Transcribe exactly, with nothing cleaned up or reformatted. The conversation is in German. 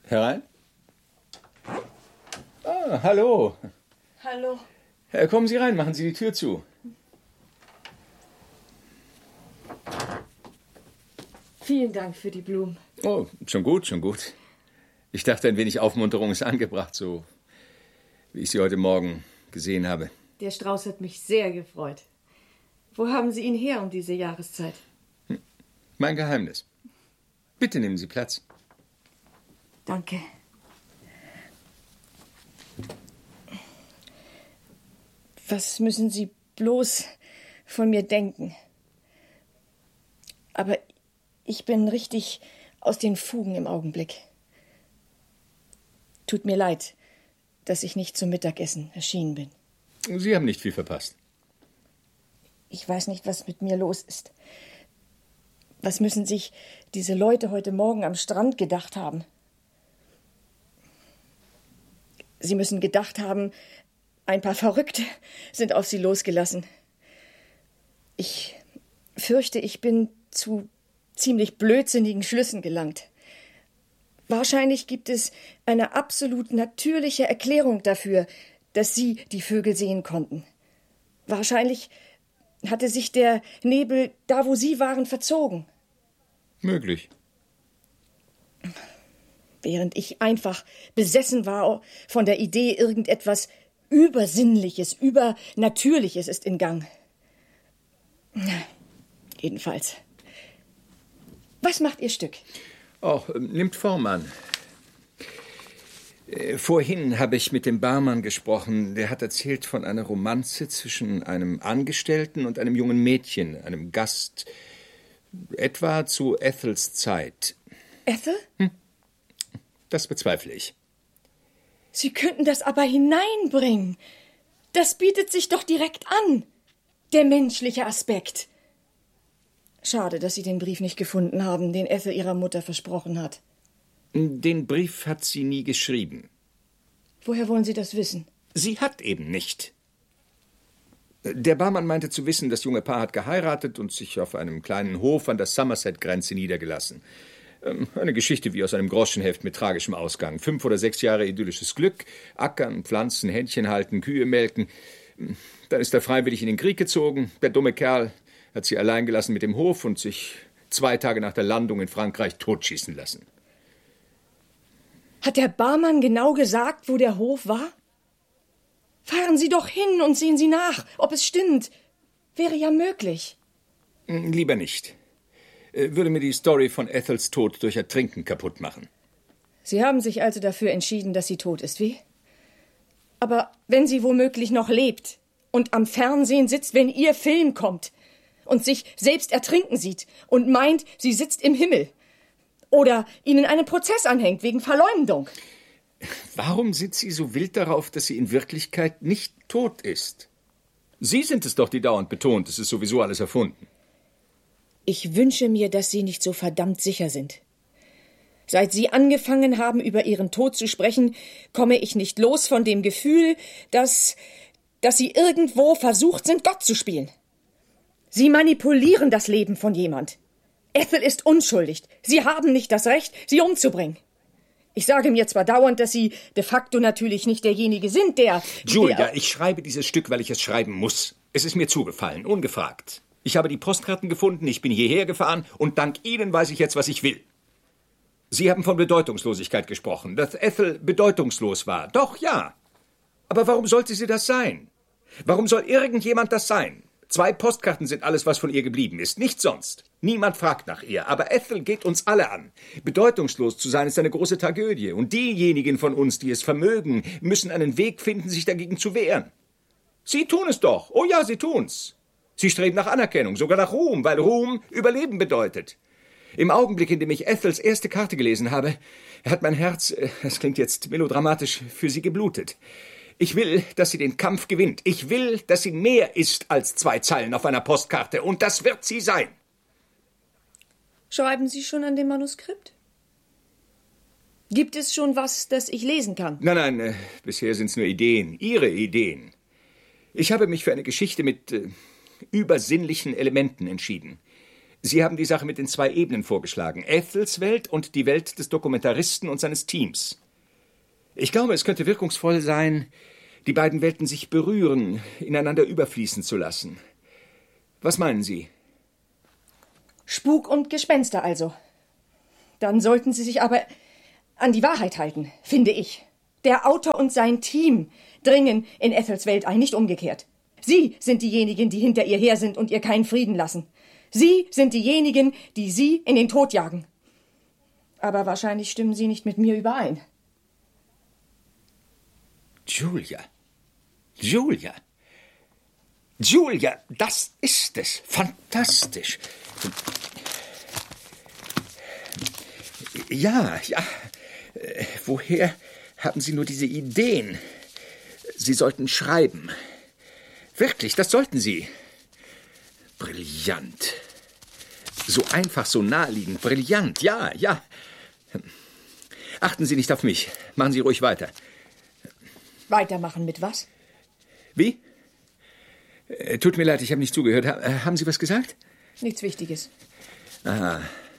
Herein? Ah, hallo. Hallo. Äh, kommen Sie rein, machen Sie die Tür zu. Vielen Dank für die Blumen. Oh, schon gut, schon gut. Ich dachte, ein wenig Aufmunterung ist angebracht, so wie ich Sie heute Morgen gesehen habe. Der Strauß hat mich sehr gefreut. Wo haben Sie ihn her um diese Jahreszeit? Hm. Mein Geheimnis. Bitte nehmen Sie Platz. Danke. Was müssen Sie bloß von mir denken? Aber ich bin richtig aus den Fugen im Augenblick. Tut mir leid, dass ich nicht zum Mittagessen erschienen bin. Sie haben nicht viel verpasst. Ich weiß nicht, was mit mir los ist. Was müssen sich diese Leute heute Morgen am Strand gedacht haben? Sie müssen gedacht haben, ein paar Verrückte sind auf sie losgelassen. Ich fürchte, ich bin zu ziemlich blödsinnigen Schlüssen gelangt. Wahrscheinlich gibt es eine absolut natürliche Erklärung dafür, dass Sie die Vögel sehen konnten. Wahrscheinlich hatte sich der Nebel da, wo Sie waren, verzogen. Möglich. Während ich einfach besessen war von der Idee, irgendetwas Übersinnliches, Übernatürliches ist in Gang. Jedenfalls. Was macht Ihr Stück? Auch äh, nimmt Form an. Äh, vorhin habe ich mit dem Barmann gesprochen. Der hat erzählt von einer Romanze zwischen einem Angestellten und einem jungen Mädchen, einem Gast, etwa zu Ethels Zeit. Ethel? Hm. Das bezweifle ich. Sie könnten das aber hineinbringen. Das bietet sich doch direkt an. Der menschliche Aspekt. Schade, dass Sie den Brief nicht gefunden haben, den Ethel ihrer Mutter versprochen hat. Den Brief hat sie nie geschrieben. Woher wollen Sie das wissen? Sie hat eben nicht. Der Barmann meinte zu wissen, das junge Paar hat geheiratet und sich auf einem kleinen Hof an der Somerset-Grenze niedergelassen. Eine Geschichte wie aus einem Groschenheft mit tragischem Ausgang. Fünf oder sechs Jahre idyllisches Glück, ackern, pflanzen, Händchen halten, Kühe melken. Dann ist er freiwillig in den Krieg gezogen. Der dumme Kerl hat sie allein gelassen mit dem Hof und sich zwei Tage nach der Landung in Frankreich totschießen lassen. Hat der Barmann genau gesagt, wo der Hof war? Fahren Sie doch hin und sehen Sie nach, ob es stimmt. Wäre ja möglich. Lieber nicht. Würde mir die Story von Ethels Tod durch Ertrinken kaputt machen. Sie haben sich also dafür entschieden, dass sie tot ist, wie? Aber wenn sie womöglich noch lebt und am Fernsehen sitzt, wenn Ihr Film kommt und sich selbst ertrinken sieht und meint, sie sitzt im Himmel oder Ihnen einen Prozess anhängt wegen Verleumdung. Warum sind Sie so wild darauf, dass sie in Wirklichkeit nicht tot ist? Sie sind es doch, die dauernd betont, es ist sowieso alles erfunden. Ich wünsche mir, dass Sie nicht so verdammt sicher sind. Seit Sie angefangen haben, über Ihren Tod zu sprechen, komme ich nicht los von dem Gefühl, dass, dass Sie irgendwo versucht sind, Gott zu spielen. Sie manipulieren das Leben von jemand. Ethel ist unschuldig. Sie haben nicht das Recht, sie umzubringen. Ich sage mir zwar dauernd, dass Sie de facto natürlich nicht derjenige sind, der... Julia, der ich schreibe dieses Stück, weil ich es schreiben muss. Es ist mir zugefallen, ungefragt. Ich habe die Postkarten gefunden, ich bin hierher gefahren und dank Ihnen weiß ich jetzt, was ich will. Sie haben von Bedeutungslosigkeit gesprochen, dass Ethel bedeutungslos war. Doch, ja. Aber warum sollte sie das sein? Warum soll irgendjemand das sein? Zwei Postkarten sind alles, was von ihr geblieben ist, nichts sonst. Niemand fragt nach ihr, aber Ethel geht uns alle an. Bedeutungslos zu sein ist eine große Tragödie und diejenigen von uns, die es vermögen, müssen einen Weg finden, sich dagegen zu wehren. Sie tun es doch. Oh ja, sie tun's. Sie streben nach Anerkennung, sogar nach Ruhm, weil Ruhm Überleben bedeutet. Im Augenblick, in dem ich Ethels erste Karte gelesen habe, hat mein Herz, es klingt jetzt melodramatisch, für sie geblutet. Ich will, dass sie den Kampf gewinnt. Ich will, dass sie mehr ist als zwei Zeilen auf einer Postkarte. Und das wird sie sein. Schreiben Sie schon an dem Manuskript? Gibt es schon was, das ich lesen kann? Nein, nein, äh, bisher sind es nur Ideen. Ihre Ideen. Ich habe mich für eine Geschichte mit... Äh, übersinnlichen Elementen entschieden. Sie haben die Sache mit den zwei Ebenen vorgeschlagen. Ethels Welt und die Welt des Dokumentaristen und seines Teams. Ich glaube, es könnte wirkungsvoll sein, die beiden Welten sich berühren, ineinander überfließen zu lassen. Was meinen Sie? Spuk und Gespenster also. Dann sollten Sie sich aber an die Wahrheit halten, finde ich. Der Autor und sein Team dringen in Ethels Welt ein, nicht umgekehrt. Sie sind diejenigen, die hinter ihr her sind und ihr keinen Frieden lassen. Sie sind diejenigen, die sie in den Tod jagen. Aber wahrscheinlich stimmen Sie nicht mit mir überein. Julia. Julia. Julia, das ist es. Fantastisch. Ja, ja. Äh, woher haben Sie nur diese Ideen? Sie sollten schreiben. Wirklich, das sollten Sie. Brillant. So einfach, so naheliegend. Brillant, ja, ja. Achten Sie nicht auf mich. Machen Sie ruhig weiter. Weitermachen mit was? Wie? Äh, tut mir leid, ich habe nicht zugehört. Ha- haben Sie was gesagt? Nichts Wichtiges. Aha.